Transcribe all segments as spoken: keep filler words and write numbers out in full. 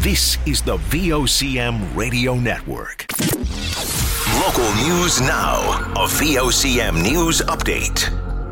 This is the V O C M Radio Network. Local news now. A V O C M News Update.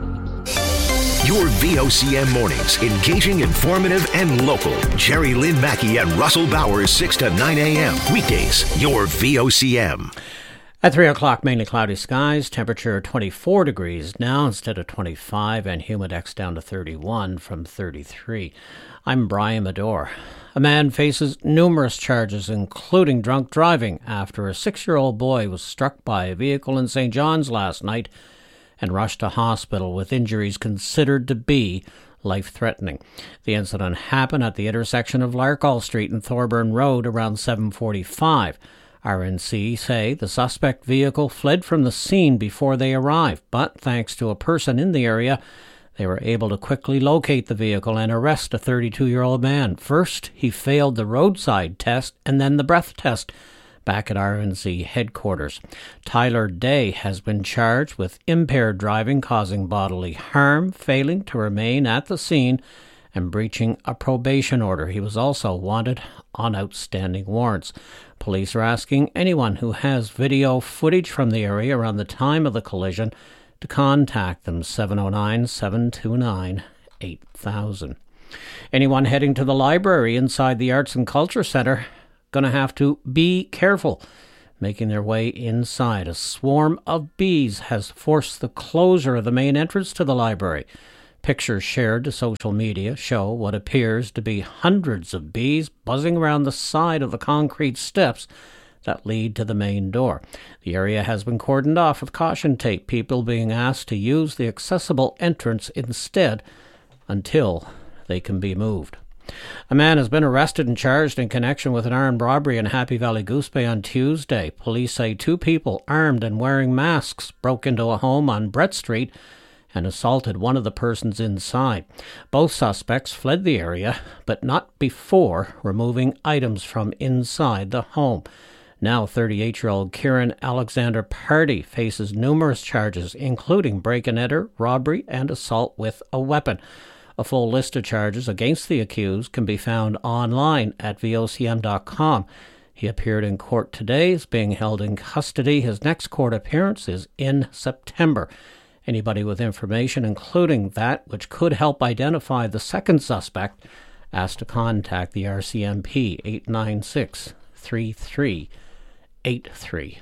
Your V O C M mornings, engaging, informative, and local. Jerry Lynn Mackey and Russell Bowers, six to nine a.m. Weekdays, your V O C M. At three o'clock, mainly cloudy skies, temperature twenty-four degrees now instead of twenty-five, and humidex down to thirty-one from thirty-three. I'm Brian Medore. A man faces numerous charges, including drunk driving, after a six-year-old boy was struck by a vehicle in Saint John's last night and rushed to hospital with injuries considered to be life-threatening. The incident happened at the intersection of Larkall Street and Thorburn Road around seven forty-five. R N C say the suspect vehicle fled from the scene before they arrived, but thanks to a person in the area, they were able to quickly locate the vehicle and arrest a thirty-two-year-old man. First, he failed the roadside test and then the breath test back at R N C headquarters. Tyler Day has been charged with impaired driving causing bodily harm, failing to remain at the scene, and breaching a probation order. He was also wanted on outstanding warrants. Police are asking anyone who has video footage from the area around the time of the collision to contact them, seven oh nine, seven two nine, eight thousand. Anyone heading to the library inside the Arts and Culture Centre going to have to be careful making their way inside. A swarm of bees has forced the closure of the main entrance to the library. Pictures shared to social media show what appears to be hundreds of bees buzzing around the side of the concrete steps that lead to the main door. The area has been cordoned off with caution tape, people being asked to use the accessible entrance instead until they can be moved. A man has been arrested and charged in connection with an armed robbery in Happy Valley Goose Bay on Tuesday. Police say two people armed and wearing masks broke into a home on Brett Street and assaulted one of the persons inside. Both suspects fled the area, but not before removing items from inside the home. Now thirty-eight-year-old Kieran Alexander Party faces numerous charges, including break-and-enter, robbery, and assault with a weapon. A full list of charges against the accused can be found online at V O C M dot com. He appeared in court today, is being held in custody. His next court appearance is in September. Anybody with information, including that which could help identify the second suspect, asked to contact the R C M P, eight nine six, three three eight three.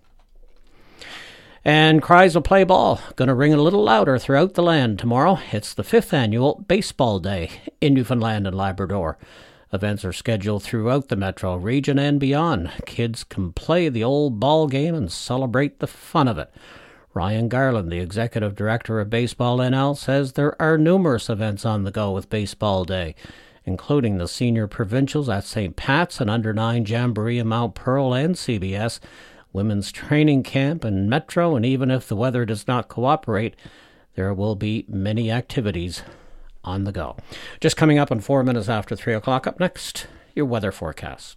And cries will play ball. Going to ring a little louder throughout the land tomorrow. It's the fifth annual Baseball Day in Newfoundland and Labrador. Events are scheduled throughout the metro region and beyond. Kids can play the old ball game and celebrate the fun of it. Ryan Garland, the executive director of Baseball N L, says there are numerous events on the go with Baseball Day, including the senior provincials at Saint Pat's and under nine Jamboree in Mount Pearl and C B S, women's training camp in Metro, and even if the weather does not cooperate, there will be many activities on the go. Just coming up in four minutes after three o'clock. Up next, your weather forecast.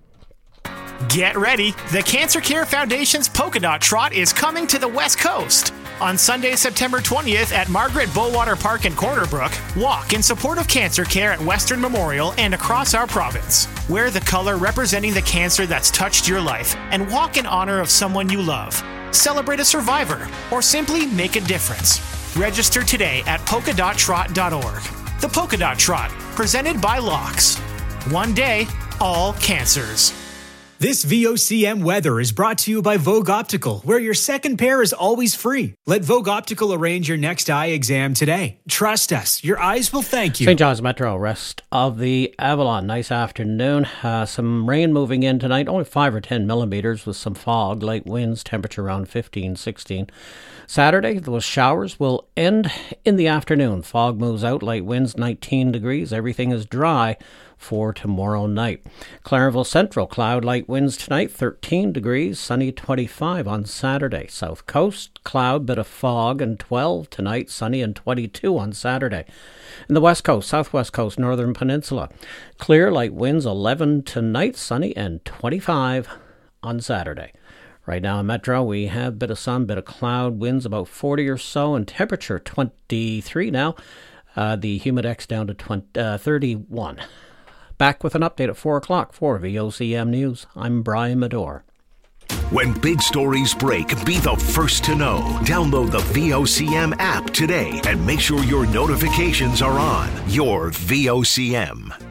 Get ready! The Cancer Care Foundation's Polka Dot Trot is coming to the West Coast. On Sunday, September twentieth at Margaret Bowater Park in Corner Brook, walk in support of cancer care at Western Memorial and across our province. Wear the color representing the cancer that's touched your life and walk in honor of someone you love. Celebrate a survivor or simply make a difference. Register today at polka dot trot dot org. The Polka Dot Trot, presented by Locks. One day, all cancers. This V O C M weather is brought to you by Vogue Optical, where your second pair is always free. Let Vogue Optical arrange your next eye exam today. Trust us, your eyes will thank you. Saint John's Metro, rest of the Avalon. Nice afternoon. Uh, some rain moving in tonight, only five or ten millimeters with some fog, light winds, temperature around fifteen, sixteen. Saturday, those showers will end in the afternoon. Fog moves out, light winds, nineteen degrees. Everything is dry for tomorrow night. Clarenville Central, cloud, light winds tonight, thirteen degrees, sunny twenty-five on Saturday. South Coast, cloud, bit of fog, and twelve tonight, sunny and twenty-two on Saturday. In the West Coast, Southwest Coast, Northern Peninsula, clear, light winds, eleven tonight, sunny and twenty-five on Saturday. Right now in Metro, we have a bit of sun, bit of cloud, winds about forty or so, and temperature twenty-three now. Uh, the humidex down to twenty, uh, thirty-one. Back with an update at four o'clock for V O C M News. I'm Brian Medore. When big stories break, be the first to know. Download the V O C M app today and make sure your notifications are on. Your V O C M.